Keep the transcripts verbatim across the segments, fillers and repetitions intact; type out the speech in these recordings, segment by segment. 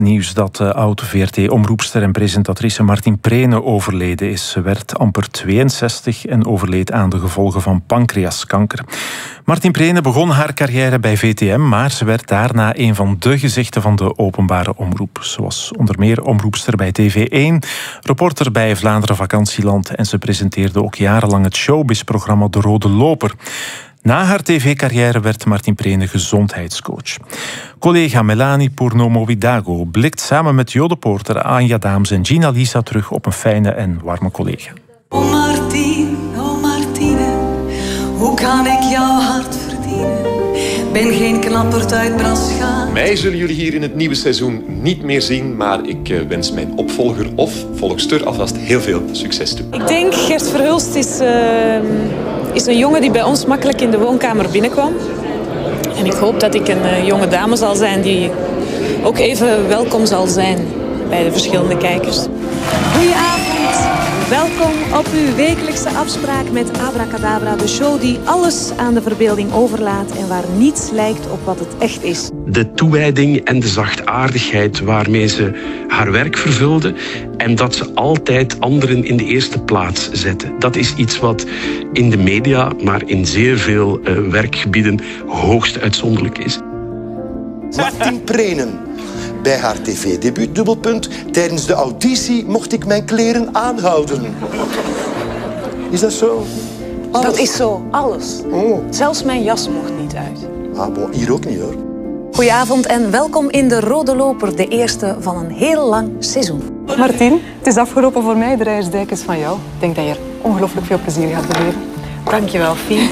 Nieuws dat de oud-V R T-omroepster en presentatrice Martien Prene overleden is. Ze werd amper tweeënzestig en overleed aan de gevolgen van pancreaskanker. Martien Prene begon haar carrière bij V T M, maar ze werd daarna een van de gezichten van de openbare omroep. Ze was onder meer omroepster bij T V één, reporter bij Vlaanderen Vakantieland en ze presenteerde ook jarenlang het showbiz-programma De Rode Loper. Na haar tv-carrière werd Martien Prene gezondheidscoach. Collega Melanie Purnomo-Widago blikt samen met jodeporter Anja Daams en Gina Lisa terug op een fijne en warme collega. Oh Martien, oh Martine, hoe kan ik jouw hart verdienen? Ben geen knapperd uit Braschaat. Mij zullen jullie hier in het nieuwe seizoen niet meer zien, maar ik wens mijn opvolger of volgster alvast heel veel succes toe. Ik denk Gert Verhulst is, uh, is een jongen die bij ons makkelijk in de woonkamer binnenkwam. En ik hoop dat ik een uh, jonge dame zal zijn die ook even welkom zal zijn bij de verschillende kijkers. Goedenavond. Welkom op uw wekelijkse afspraak met Abracadabra, de show die alles aan de verbeelding overlaat en waar niets lijkt op wat het echt is. De toewijding en de zachtaardigheid waarmee ze haar werk vervulde en dat ze altijd anderen in de eerste plaats zette. Dat is iets wat in de media, maar in zeer veel uh, werkgebieden hoogst uitzonderlijk is. Martien Prene. Bij haar tv-debuut, dubbelpunt, tijdens de auditie mocht ik mijn kleren aanhouden. Is dat zo? Alles. Dat is zo, alles. Oh. Zelfs mijn jas mocht niet uit. Ah, bon, hier ook niet hoor. Goedenavond en welkom in De Rode Loper, de eerste van een heel lang seizoen. Martien, het is afgelopen voor mij, de reisdijk is van jou. Ik denk dat je er ongelooflijk veel plezier gaat beleven. Dankjewel, Fien.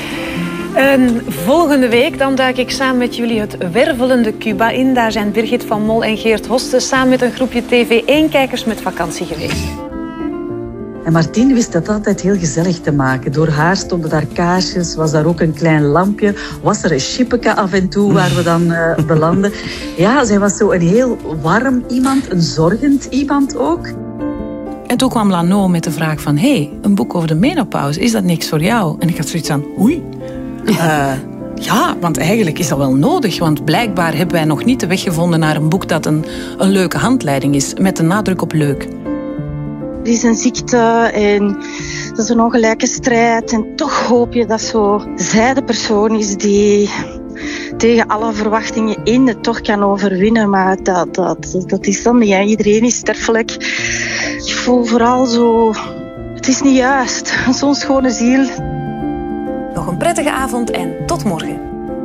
En volgende week dan duik ik samen met jullie het wervelende Cuba in. Daar zijn Birgit van Mol en Geert Hoste samen met een groepje T V één-kijkers met vakantie geweest. En Martien wist dat altijd heel gezellig te maken. Door haar stonden daar kaarsjes, was daar ook een klein lampje. Was er een chippeke af en toe waar we dan uh, belanden. Ja, zij was zo een heel warm iemand, een zorgend iemand ook. En toen kwam Lano met de vraag van... hé, hey, een boek over de menopauze, is dat niks voor jou? En ik had zoiets van, oei... Uh, ja, want eigenlijk is dat wel nodig. Want blijkbaar hebben wij nog niet de weg gevonden naar een boek dat een, een leuke handleiding is. Met de nadruk op leuk. Er is een ziekte en dat is een ongelijke strijd. En toch hoop je dat zo zij de persoon is die tegen alle verwachtingen in het toch kan overwinnen. Maar dat, dat, dat is dan niet. Hè. Iedereen is sterfelijk. Ik voel vooral zo... Het is niet juist. Zo'n schone ziel... Nog een prettige avond en tot morgen.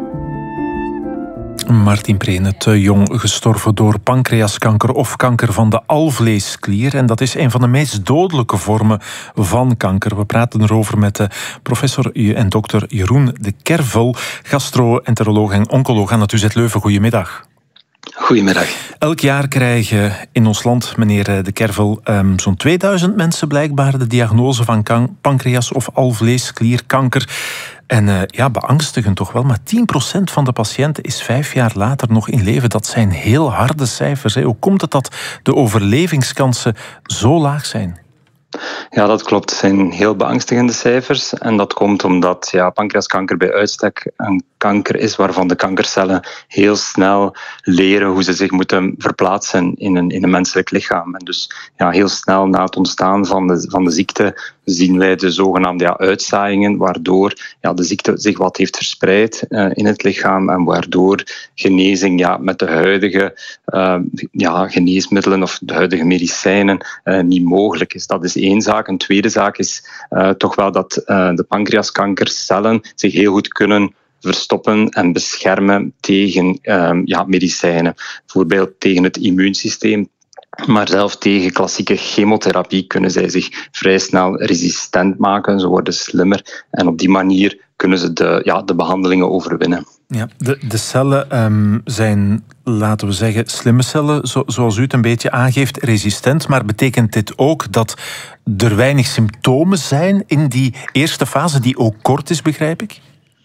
Martien Prene, te jong gestorven door pancreaskanker of kanker van de alvleesklier. En dat is een van de meest dodelijke vormen van kanker. We praten erover met de professor en dokter Jeroen de Kervel, gastro-enteroloog en oncoloog aan het U Z Leuven. Goedemiddag. Goedemiddag. Elk jaar krijgen in ons land, meneer de Kervel, um, zo'n tweeduizend mensen blijkbaar de diagnose van kan- pancreas- of alvleesklierkanker. En uh, ja, beangstigend toch wel, maar tien procent van de patiënten is vijf jaar later nog in leven. Dat zijn heel harde cijfers. Hè. Hoe komt het dat de overlevingskansen zo laag zijn? Ja, dat klopt. Het zijn heel beangstigende cijfers. En dat komt omdat ja, pancreaskanker bij uitstek een kanker is waarvan de kankercellen heel snel leren hoe ze zich moeten verplaatsen in een, in een menselijk lichaam. En dus ja, heel snel na het ontstaan van de, van de ziekte zien wij de zogenaamde ja, uitzaaiingen, waardoor ja, de ziekte zich wat heeft verspreid uh, in het lichaam en waardoor genezing ja, met de huidige uh, ja, geneesmiddelen of de huidige medicijnen uh, niet mogelijk is. Dat is één zaak. Een tweede zaak is uh, toch wel dat uh, de pancreaskankercellen zich heel goed kunnen verstoppen en beschermen tegen uh, ja, medicijnen. Bijvoorbeeld tegen het immuunsysteem. Maar zelfs tegen klassieke chemotherapie kunnen zij zich vrij snel resistent maken. Ze worden slimmer en op die manier kunnen ze de, ja, de behandelingen overwinnen. Ja, de, de cellen um, zijn, laten we zeggen, slimme cellen, zo, zoals u het een beetje aangeeft, resistent. Maar betekent dit ook dat er weinig symptomen zijn in die eerste fase, die ook kort is, begrijp ik?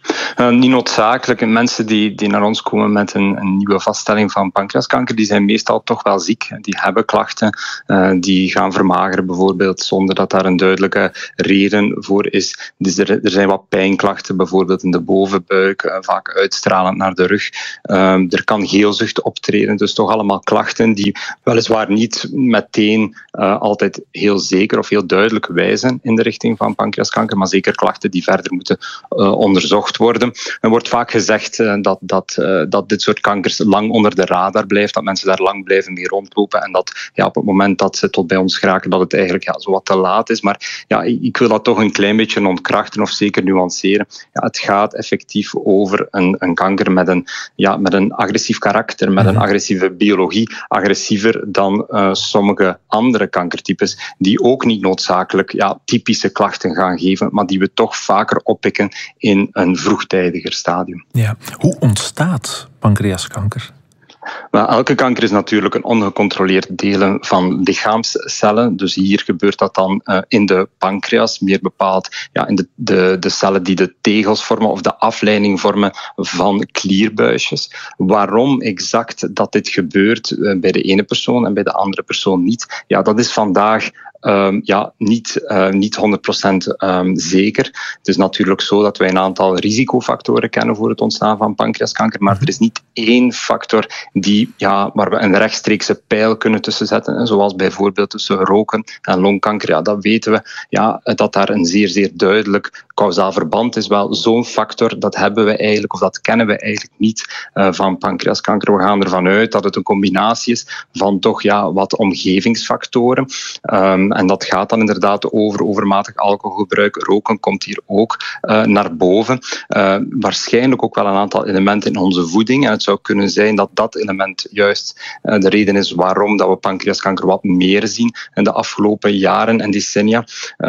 Uh, niet noodzakelijk. Mensen die, die naar ons komen met een, een nieuwe vaststelling van pancreaskanker, die zijn meestal toch wel ziek. Die hebben klachten, uh, die gaan vermageren bijvoorbeeld, zonder dat daar een duidelijke reden voor is. Dus er, er zijn wat pijnklachten, bijvoorbeeld in de bovenbuik, uh, vaak uitstralend naar de rug. Uh, er kan geelzucht optreden, dus toch allemaal klachten die weliswaar niet meteen uh, altijd heel zeker of heel duidelijk wijzen in de richting van pancreaskanker, maar zeker klachten die verder moeten uh, onderzocht worden. Er wordt vaak gezegd uh, dat, dat, uh, dat dit soort kankers lang onder de radar blijft, dat mensen daar lang blijven mee rondlopen en dat ja, op het moment dat ze tot bij ons geraken, dat het eigenlijk ja, zo wat te laat is. Maar ja, ik wil dat toch een klein beetje ontkrachten of zeker nuanceren. Ja, het gaat effectief over een, een kanker met een, ja, met een agressief karakter, met een agressieve biologie, agressiever dan uh, sommige andere kankertypes, die ook niet noodzakelijk ja, typische klachten gaan geven, maar die we toch vaker oppikken in een vroegtijdiger stadium. Ja. Hoe ontstaat pancreaskanker? Maar elke kanker is natuurlijk een ongecontroleerd delen van lichaamscellen. Dus hier gebeurt dat dan uh, in de pancreas, meer bepaald ja, in de, de, de cellen die de tegels vormen of de afleiding vormen van klierbuisjes. Waarom exact dat dit gebeurt uh, bij de ene persoon en bij de andere persoon niet, ja, dat is vandaag Um, ja, niet, uh, niet honderd procent um, zeker. Het is natuurlijk zo dat wij een aantal risicofactoren kennen voor het ontstaan van pancreaskanker, maar er is niet één factor die, ja, waar we een rechtstreekse pijl kunnen tussen zetten, zoals bijvoorbeeld tussen roken en longkanker. Ja, dat weten we, ja, dat daar een zeer, zeer duidelijk kausaal verband is. Wel, zo'n factor, dat hebben we eigenlijk, of dat kennen we eigenlijk niet uh, van pancreaskanker. We gaan ervan uit dat het een combinatie is van toch ja, wat omgevingsfactoren. Um, En dat gaat dan inderdaad over overmatig alcoholgebruik. Roken komt hier ook uh, naar boven. Uh, waarschijnlijk ook wel een aantal elementen in onze voeding. En het zou kunnen zijn dat dat element juist uh, de reden is waarom dat we pancreaskanker wat meer zien in de afgelopen jaren en decennia.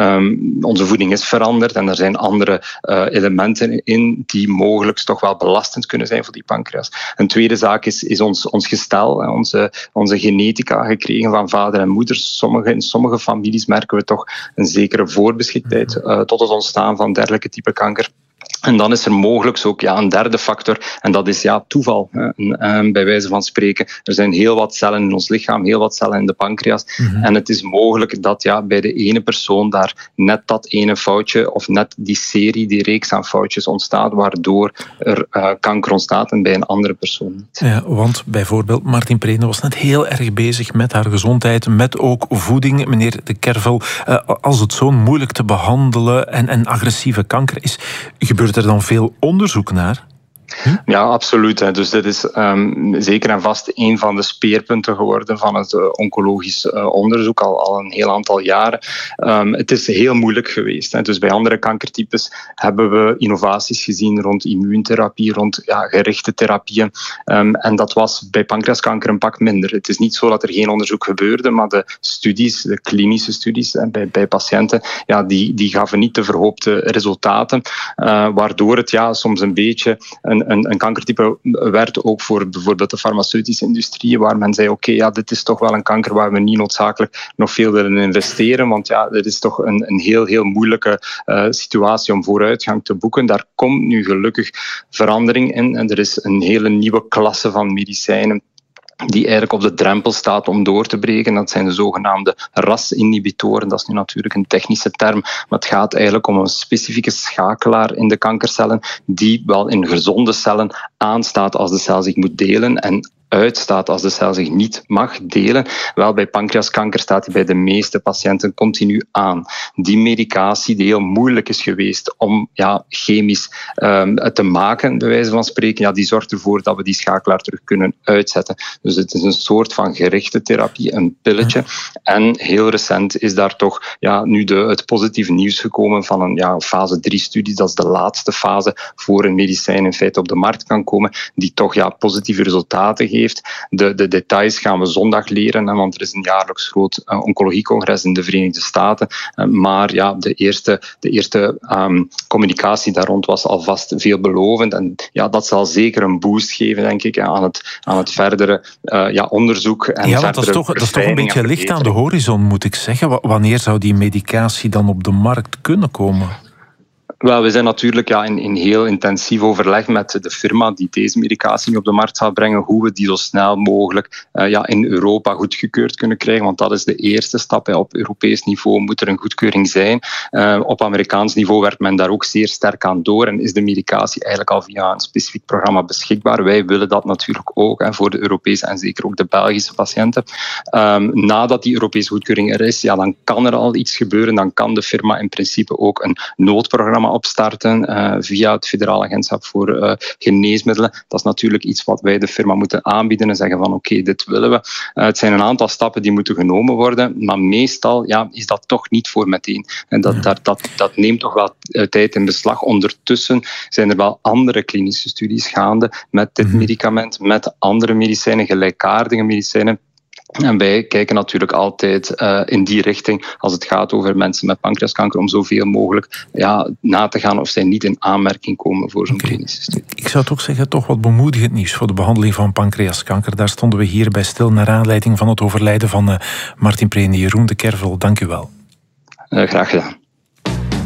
Um, onze voeding is veranderd en er zijn andere uh, elementen in die mogelijk toch wel belastend kunnen zijn voor die pancreas. Een tweede zaak is, is ons, ons gestel, onze, onze genetica gekregen van vader en moeder. Sommige, in sommige families merken we toch een zekere voorbeschiktheid uh, tot het ontstaan van dergelijke type kanker. En dan is er mogelijk ook ja, een derde factor, en dat is ja, toeval. Hè. En, bij wijze van spreken, er zijn heel wat cellen in ons lichaam, heel wat cellen in de pancreas. Mm-hmm. En het is mogelijk dat ja, bij de ene persoon daar net dat ene foutje, of net die serie, die reeks aan foutjes ontstaat, waardoor er uh, kanker ontstaat en bij een andere persoon niet. Ja, want bijvoorbeeld Martin Prene was net heel erg bezig met haar gezondheid, met ook voeding. Meneer De Kervel, uh, als het zo moeilijk te behandelen en, en agressieve kanker is, gebeurt er dan veel onderzoek naar? Hm? Ja, absoluut. Hè. Dus dit is um, zeker en vast een van de speerpunten geworden van het uh, oncologisch uh, onderzoek al, al een heel aantal jaren. Um, het is heel moeilijk geweest. Hè. Dus bij andere kankertypes hebben we innovaties gezien rond immuuntherapie, rond ja, gerichte therapieën. Um, en dat was bij pancreaskanker een pak minder. Het is niet zo dat er geen onderzoek gebeurde, maar de studies, de klinische studies hè, bij, bij patiënten, ja, die, die gaven niet de verhoopte resultaten, uh, waardoor het ja, soms een beetje een Een, een kankertype werd ook voor bijvoorbeeld de farmaceutische industrie, waar men zei, oké, okay, ja, dit is toch wel een kanker waar we niet noodzakelijk nog veel willen investeren, want ja, dit is toch een, een heel, heel moeilijke uh, situatie om vooruitgang te boeken. Daar komt nu gelukkig verandering in en er is een hele nieuwe klasse van medicijnen die eigenlijk op de drempel staat om door te breken. Dat zijn de zogenaamde R A S-inhibitoren. Dat is nu natuurlijk een technische term, maar het gaat eigenlijk om een specifieke schakelaar in de kankercellen die wel in gezonde cellen aanstaat als de cel zich moet delen en uitstaat als de cel zich niet mag delen. Wel, bij pancreaskanker staat die bij de meeste patiënten continu aan. Die medicatie die heel moeilijk is geweest om ja, chemisch um, te maken, bij wijze van spreken, ja, die zorgt ervoor dat we die schakelaar terug kunnen uitzetten. Dus het is een soort van gerichte therapie, een pilletje. En heel recent is daar toch ja, nu de, het positieve nieuws gekomen van een ja, fase drie studie. Dat is de laatste fase voor een medicijn in feite op de markt kan komen, die toch ja, positieve resultaten geeft. De, de details gaan we zondag leren, hè, want er is een jaarlijks groot uh, oncologiecongres in de Verenigde Staten. Uh, maar ja, de eerste, de eerste um, communicatie daar rond was alvast veelbelovend. En ja, dat zal zeker een boost geven, denk ik, aan het, aan het verdere uh, ja, onderzoek. En ja, want dat is, toch, dat is toch een beetje licht aan de horizon, moet ik zeggen. Wanneer zou die medicatie dan op de markt kunnen komen? Wel, we zijn natuurlijk ja, in, in heel intensief overleg met de firma die deze medicatie nu op de markt gaat brengen, hoe we die zo snel mogelijk uh, ja, in Europa goedgekeurd kunnen krijgen, want dat is de eerste stap. Op Europees niveau moet er een goedkeuring zijn. Uh, op Amerikaans niveau werkt men daar ook zeer sterk aan door en is de medicatie eigenlijk al via een specifiek programma beschikbaar. Wij willen dat natuurlijk ook hè, voor de Europese en zeker ook de Belgische patiënten. Um, nadat die Europese goedkeuring er is, ja, dan kan er al iets gebeuren. Dan kan de firma in principe ook een noodprogramma opstarten uh, via het Federaal Agentschap voor uh, Geneesmiddelen. Dat is natuurlijk iets wat wij de firma moeten aanbieden en zeggen van oké, okay, dit willen we. Uh, het zijn een aantal stappen die moeten genomen worden, maar meestal ja, is dat toch niet voor meteen. En dat, dat, dat, dat neemt toch wel uh, tijd in beslag. Ondertussen zijn er wel andere klinische studies gaande met dit mm-hmm. medicament, met andere medicijnen, gelijkaardige medicijnen. En wij kijken natuurlijk altijd uh, in die richting als het gaat over mensen met pancreaskanker om zoveel mogelijk ja, na te gaan of zij niet in aanmerking komen voor zo'n okay. klinische studie. Ik zou toch zeggen, toch wat bemoedigend nieuws voor de behandeling van pancreaskanker. Daar stonden we hier bij stil naar aanleiding van het overlijden van uh, Martin Preene. Jeroen de Kervel, dank u wel. Uh, graag gedaan.